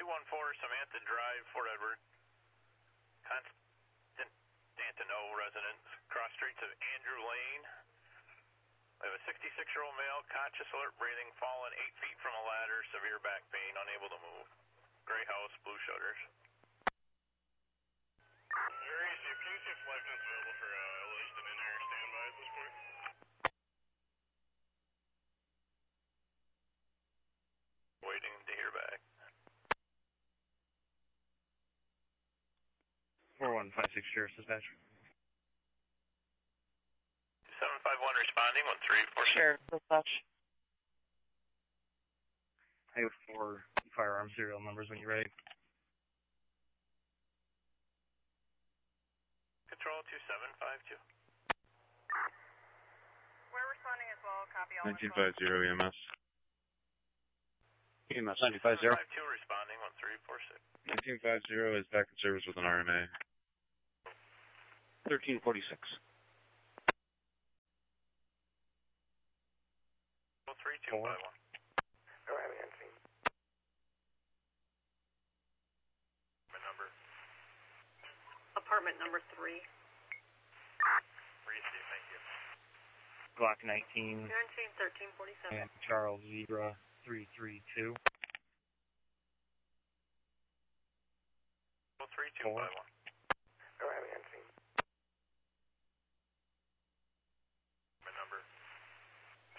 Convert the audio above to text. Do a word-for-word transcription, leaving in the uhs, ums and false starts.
two one four, Samantha Drive, Fort Edward. Constantino residence. Cross streets of Andrew Lane. We have a sixty-six-year-old male, conscious, alert, breathing, fallen eight feet from a ladder, severe back pain, unable to move. Gray house, blue shutters. Area C P six lieutenants available for uh, elevation and in-air standby at this point. Waiting to hear back. four one five six, Sheriff Dispatch. seven five one responding, one three four six. Sheriff Dispatch. I have four firearm serial numbers when you're ready. Control two seven five two. We're responding as well, copy all. nineteen fifty E M S. E M S nineteen fifty. five two responding, one three four six. nineteen fifty is back in service with an R M A. thirteen forty-six. three two five one. Arriving on scene. My number. Apartment number three. Receive, thank you. Glock nineteen. nineteen thirteen forty-seven. And Charles Zebra three three two. three two five one.